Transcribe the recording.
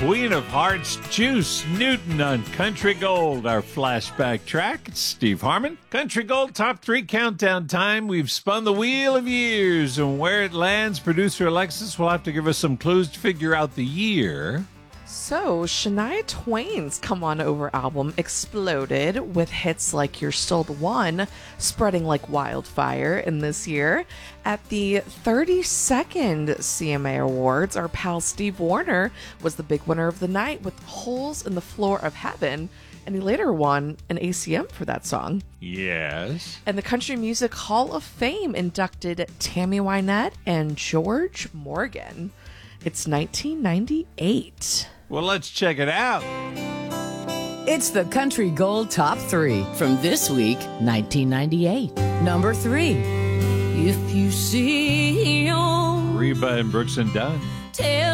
Queen of Hearts, Juice Newton on Country Gold, our flashback track. It's Steve Harmon. Country Gold Top 3 Countdown time. We've spun the wheel of years, and where it lands, producer Alexis will have to give us some clues to figure out the year. So, Shania Twain's Come On Over album exploded with hits like You're Still the One, spreading like wildfire in this year. At the 32nd CMA Awards, our pal Steve Wariner was the big winner of the night with Holes in the Floor of Heaven, and he later won an ACM for that song. Yes. And the Country Music Hall of Fame inducted Tammy Wynette and George Morgan. It's 1998. Well, let's check it out. It's the Country Gold Top 3 from this week, 1998. Number 3. If you see your Reba and Brooks and Dunn. tail